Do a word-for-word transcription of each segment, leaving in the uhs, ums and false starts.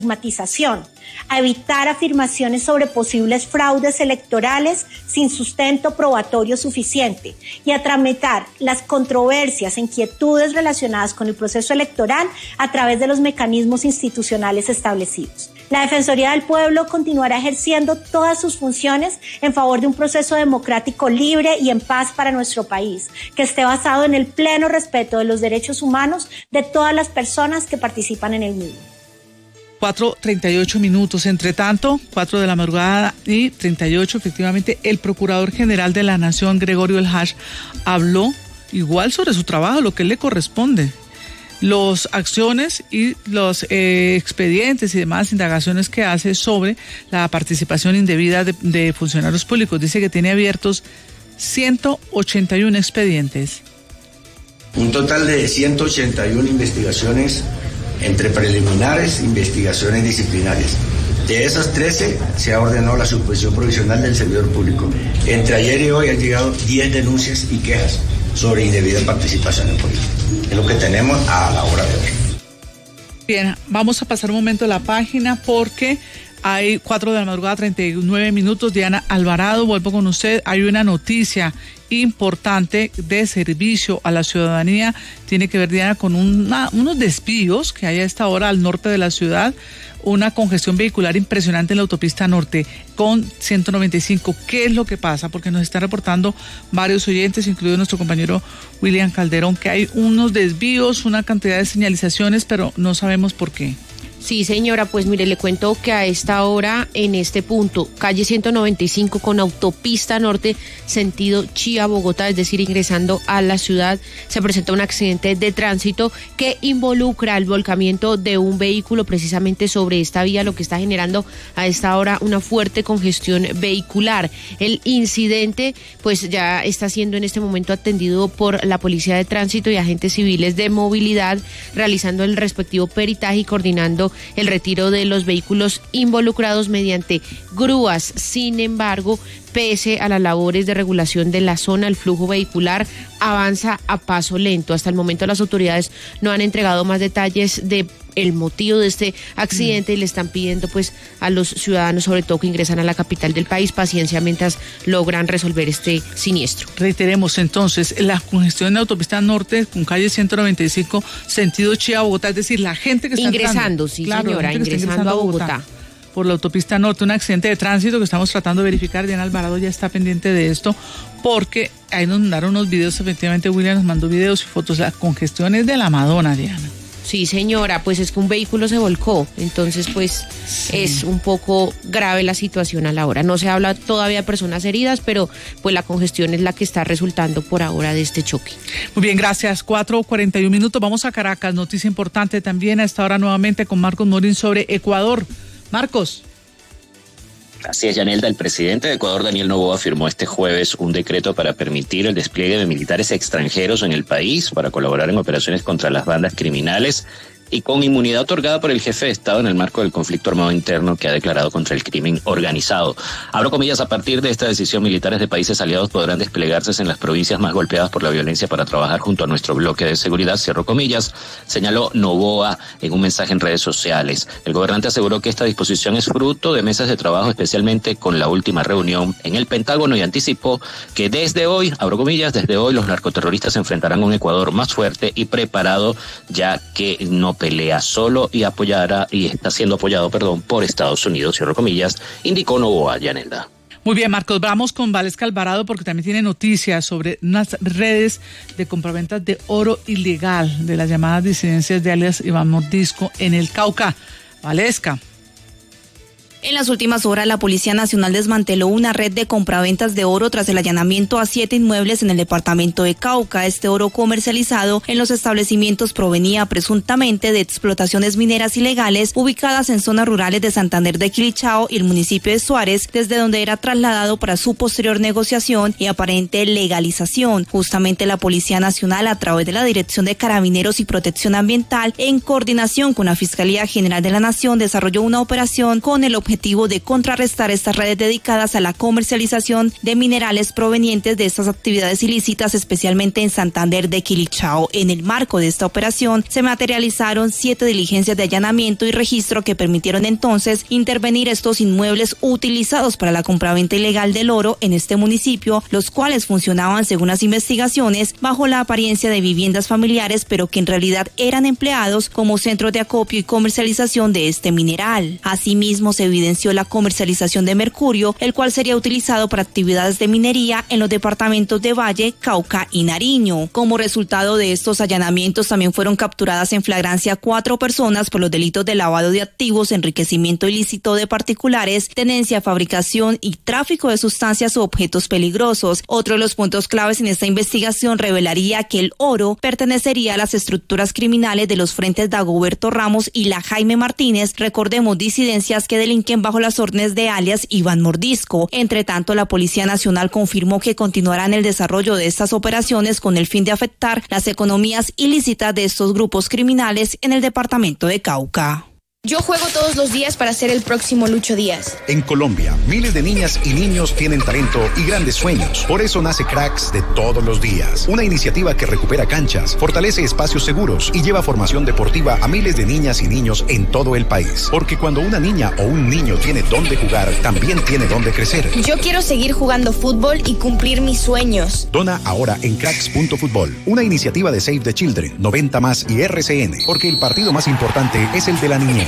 estigmatización, a evitar afirmaciones sobre posibles fraudes electorales sin sustento probatorio suficiente y a tramitar las controversias e inquietudes relacionadas con el proceso electoral a través de los mecanismos institucionales establecidos. La Defensoría del Pueblo continuará ejerciendo todas sus funciones en favor de un proceso democrático libre y en paz para nuestro país, que esté basado en el pleno respeto de los derechos humanos de todas las personas que participan en el mismo. cuatro treinta y ocho minutos. Entre tanto, cuatro de la madrugada y treinta y ocho, efectivamente, el Procurador General de la Nación, Gregorio El Hach, habló igual sobre su trabajo, lo que le corresponde. Los acciones y los eh, expedientes y demás indagaciones que hace sobre la participación indebida de, de funcionarios públicos. Dice que tiene abiertos ciento ochenta y uno expedientes. Un total de ciento ochenta y una investigaciones entre preliminares e investigaciones disciplinarias. De esas trece se ha ordenado la suspensión provisional del servidor público. Entre ayer y hoy han llegado diez denuncias y quejas sobre indebida participación en política. Es lo que tenemos a la hora de hoy. Bien, vamos a pasar un momento a la página porque hay cuatro de la madrugada, treinta y nueve minutos. Diana Alvarado, vuelvo con usted. Hay una noticia importante de servicio a la ciudadanía. Tiene que ver, Diana, con una, unos desvíos que hay a esta hora al norte de la ciudad. Una congestión vehicular impresionante en la autopista norte con ciento noventa y cinco. ¿Qué es lo que pasa? Porque nos están reportando varios oyentes, incluido nuestro compañero William Calderón, que hay unos desvíos, una cantidad de señalizaciones, pero no sabemos por qué. Sí, señora, pues mire, le cuento que a esta hora, en este punto, calle ciento noventa y cinco con autopista norte, sentido Chía-Bogotá, es decir, ingresando a la ciudad, se presenta un accidente de tránsito que involucra el volcamiento de un vehículo precisamente sobre esta vía, lo que está generando a esta hora una fuerte congestión vehicular. El incidente, pues ya está siendo en este momento atendido por la Policía de Tránsito y agentes civiles de movilidad, realizando el respectivo peritaje y coordinando el retiro de los vehículos involucrados mediante grúas. Sin embargo, pese a las labores de regulación de la zona, el flujo vehicular avanza a paso lento. Hasta el momento las autoridades no han entregado más detalles de el motivo de este accidente mm. y le están pidiendo pues a los ciudadanos, sobre todo que ingresan a la capital del país, paciencia mientras logran resolver este siniestro. Reiteremos entonces, la congestión en la autopista norte con calle ciento noventa y cinco sentido Chía-Bogotá, es decir, la gente que está ingresando, entrando, sí claro, señora, ingresando, ingresando a Bogotá. Bogotá. Por la autopista norte, un accidente de tránsito que estamos tratando de verificar. Diana Alvarado ya está pendiente de esto porque ahí nos mandaron unos videos, efectivamente William nos mandó videos y fotos. La congestión es de la Madonna, Diana. Sí, señora, pues es que un vehículo se volcó, entonces pues sí. Es un poco grave la situación a la hora. No se habla todavía de personas heridas, pero pues la congestión es la que está resultando por ahora de este choque. Muy bien, gracias. cuatro cuarenta y un minutos, vamos a Caracas. Noticia importante también a esta hora nuevamente con Marcos Morín sobre Ecuador. Marcos. Así es, Yanelda. El presidente de Ecuador, Daniel Noboa, firmó este jueves un decreto para permitir el despliegue de militares extranjeros en el país para colaborar en operaciones contra las bandas criminales y con inmunidad otorgada por el jefe de Estado en el marco del conflicto armado interno que ha declarado contra el crimen organizado. Abro comillas, a partir de esta decisión, militares de países aliados podrán desplegarse en las provincias más golpeadas por la violencia para trabajar junto a nuestro bloque de seguridad, cierro comillas, señaló Noboa en un mensaje en redes sociales. El gobernante aseguró que esta disposición es fruto de meses de trabajo, especialmente con la última reunión en el Pentágono, y anticipó que desde hoy, abro comillas, desde hoy los narcoterroristas se enfrentarán a un Ecuador más fuerte y preparado, ya que no pelea solo y apoyará y está siendo apoyado, perdón, por Estados Unidos, cierro comillas, indicó Noboa, Yanelda. Muy bien, Marcos, vamos con Valesca Alvarado porque también tiene noticias sobre unas redes de compraventas de oro ilegal de las llamadas disidencias de alias Iván Mordisco en el Cauca. Valesca. En las últimas horas, la Policía Nacional desmanteló una red de compraventas de oro tras el allanamiento a siete inmuebles en el departamento de Cauca. Este oro comercializado en los establecimientos provenía presuntamente de explotaciones mineras ilegales ubicadas en zonas rurales de Santander de Quilichao y el municipio de Suárez, desde donde era trasladado para su posterior negociación y aparente legalización. Justamente la Policía Nacional, a través de la Dirección de Carabineros y Protección Ambiental, en coordinación con la Fiscalía General de la Nación, desarrolló una operación con el objetivo objetivo de contrarrestar estas redes dedicadas a la comercialización de minerales provenientes de estas actividades ilícitas, especialmente en Santander de Quilichao. En el marco de esta operación se materializaron siete diligencias de allanamiento y registro que permitieron entonces intervenir estos inmuebles utilizados para la compraventa ilegal del oro en este municipio, los cuales funcionaban, según las investigaciones, bajo la apariencia de viviendas familiares, pero que en realidad eran empleados como centros de acopio y comercialización de este mineral. Asimismo, se evidenció la comercialización de mercurio, el cual sería utilizado para actividades de minería en los departamentos de Valle, Cauca y Nariño. Como resultado de estos allanamientos, también fueron capturadas en flagrancia cuatro personas por los delitos de lavado de activos, enriquecimiento ilícito de particulares, tenencia, fabricación y tráfico de sustancias u objetos peligrosos. Otro de los puntos claves en esta investigación revelaría que el oro pertenecería a las estructuras criminales de los frentes Dagoberto Ramos y la Jaime Martínez, recordemos disidencias que delinquen bajo las órdenes de alias Iván Mordisco. Entre tanto, la Policía Nacional confirmó que continuará en el desarrollo de estas operaciones con el fin de afectar las economías ilícitas de estos grupos criminales en el departamento de Cauca. Yo juego todos los días para ser el próximo Lucho Díaz. En Colombia, miles de niñas y niños tienen talento y grandes sueños. Por eso nace Cracks de todos los días. Una iniciativa que recupera canchas, fortalece espacios seguros y lleva formación deportiva a miles de niñas y niños en todo el país. Porque cuando una niña o un niño tiene dónde jugar, también tiene dónde crecer. Yo quiero seguir jugando fútbol y cumplir mis sueños. Dona ahora en cracks punto fútbol. Una iniciativa de Save the Children, noventa más y R C N. Porque el partido más importante es el de la niñez.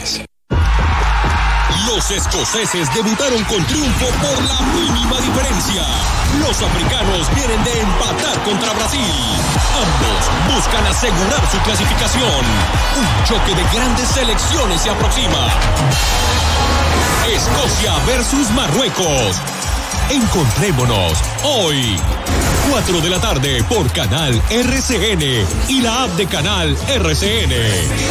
Los escoceses debutaron con triunfo por la mínima diferencia. Los africanos vienen de empatar contra Brasil. Ambos buscan asegurar su clasificación. Un choque de grandes selecciones se aproxima. Escocia versus Marruecos. Encontrémonos hoy, cuatro de la tarde por Canal R C N y la app de Canal R C N.